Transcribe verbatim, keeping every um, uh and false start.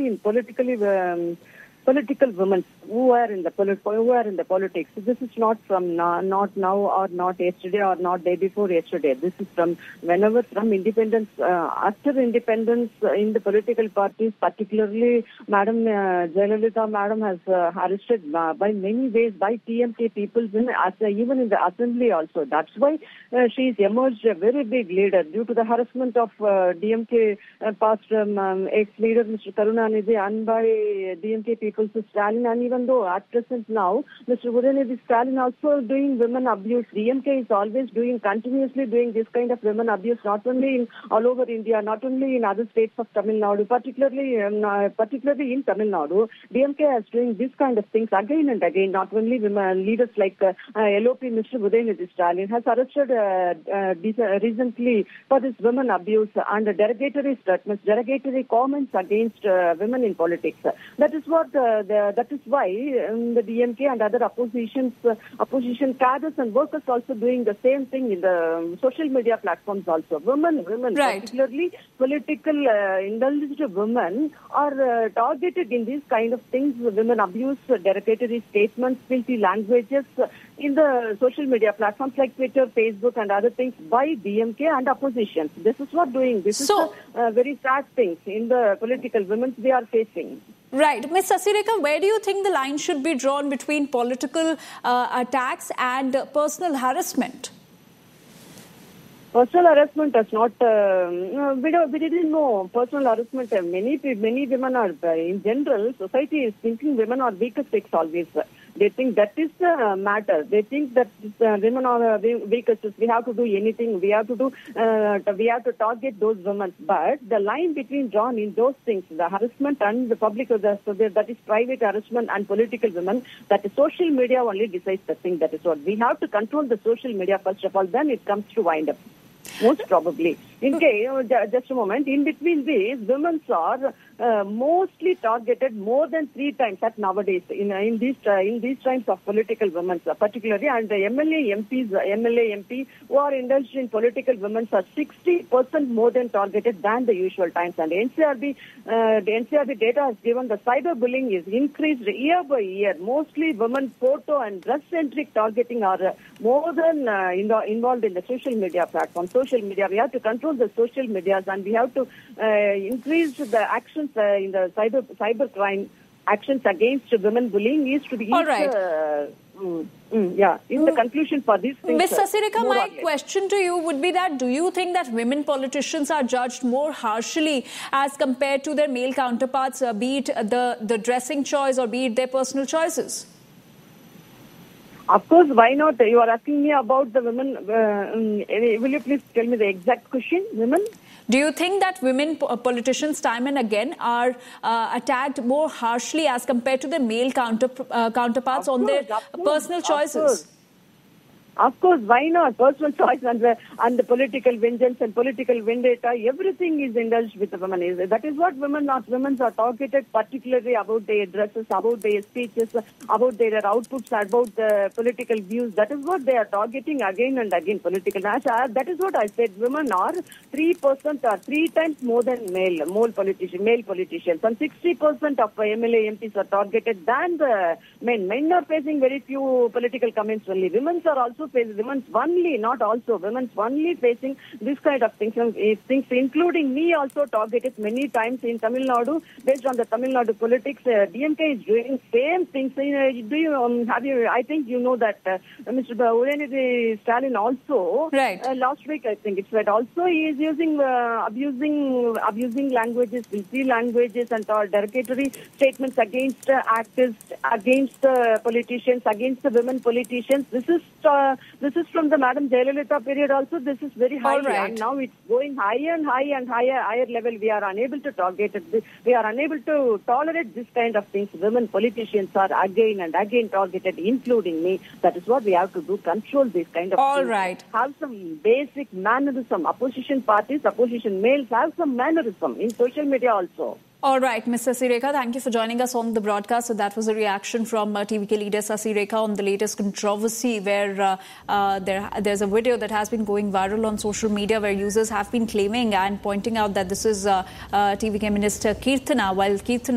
particularly in politically um, political women who are in the polit- who are in the politics. This is not from now, not now or not yesterday or not day before yesterday. This is from whenever from independence, uh, after independence uh, in the political parties, particularly Madam uh, Jayalalitha Madam has uh, arrested uh, by many ways by T M K people, in, uh, even in the assembly also. That's why uh, she is emerged a very big leader due to the harassment of uh, D M K uh, past um, um, ex-leader Mister Karunanidhi and by D M K people. To Stalin, and even though at present now Mister Udayanidhi Stalin also doing women abuse. D M K is always doing, continuously doing this kind of women abuse, not only in all over India, not only in other states of Tamil Nadu, particularly um, uh, particularly in Tamil Nadu. D M K is doing this kind of things again and again. Not only women leaders like uh, uh, L O P Mister Udayanidhi Stalin has arrested uh, uh, recently for this women abuse and derogatory statements, derogatory comments against uh, women in politics. That is what. Uh, Uh, the, that is why um, the D M K and other oppositions, uh, opposition cadres and workers also doing the same thing in the um, social media platforms also. Women, women, right. particularly political uh, indulged women are uh, targeted in these kind of things. Women abuse, uh, derogatory statements, filthy languages uh, in the social media platforms like Twitter, Facebook and other things by D M K and opposition. This is what doing. This so, is the uh, very sad things in the political women they are facing. Right. Miz Sasirekha, where do you think the line should be drawn between political uh, attacks and uh, personal harassment? Personal harassment is not, uh, we, don't, we didn't know personal harassment. Many many women are, in general, society is thinking women are weaker sex always. They think that is the matter. They think that uh, women are uh, weaker sex. We have to do anything. We have to do, uh, we have to target those women. But the line between drawn in those things, the harassment and the public, the, so that is private harassment and political women, that is social media only decides the thing. That is what. We have to control the social media first of all, then it comes to wind up. Most probably. In case, just a moment, in between these, women are uh, mostly targeted more than three times at nowadays in in these uh, in these times of political women, uh, particularly, and the M L A M Ps, uh, M L A M P who are indulged in political women are sixty percent more than targeted than the usual times. And N C R B, uh, the N C R B data has given the cyberbullying is increased year by year. Mostly women photo and dress-centric targeting are uh, more than uh, in the, involved in the social media platform. Social media, we have to control the social medias and we have to uh, increase the actions uh, in the cyber cyber crime actions against women bullying is to be all right. Uh, mm, mm, yeah, is the conclusion for these things. Miz Sasirekha, my question to you would be that do you think that women politicians are judged more harshly as compared to their male counterparts, uh, be it the, the dressing choice or be it their personal choices? Of course, why not? You are asking me about the women. Uh, um, will you please tell me the exact question, women? Do you think that women politicians time and again are uh, attacked more harshly as compared to their male counter, uh, counterparts of on course, their course, personal choices? Of course, why not? Personal choice and the, and the political vengeance and political vendetta, everything is indulged with the women. That is what women are. Women are targeted particularly about their dresses, about their speeches, about their outputs, about the political views. That is what they are targeting again and again. Political. That is what I said. Women are three percent or three times more than male, male politicians, male politicians. And sixty percent of M L A M Ps are targeted than the men. Men are facing very few political comments only. Women are also facing, women's only, not also, women's only facing this kind of things, things, including me also targeted many times in Tamil Nadu, based on the Tamil Nadu politics. Uh, D M K is doing same things. Uh, do you, um, have you, I think you know that uh, Mister Udayanidhi Stalin also, right. uh, last week I think it's right, also he is using, uh, abusing, abusing languages, filthy languages and uh, derogatory statements against uh, activists, against uh, politicians, against the women politicians. This is uh, this is from the Madam Jayalalitha period also. This is very high. Right. And now it's going higher and higher and higher, higher level. We are unable to target it. We are unable to tolerate this kind of things. Women politicians are again and again targeted, including me. That is what we have to do, control this kind of All things. right. Have some basic mannerism. Opposition parties, opposition males have some mannerism in social media also. All right, Miz Sasirekha, thank you for joining us on the broadcast. So that was a reaction from uh, T V K leader Sasirekha on the latest controversy where uh, uh, there, there's a video that has been going viral on social media where users have been claiming and pointing out that this is uh, uh, T V K Minister Keerthana, while Keerthana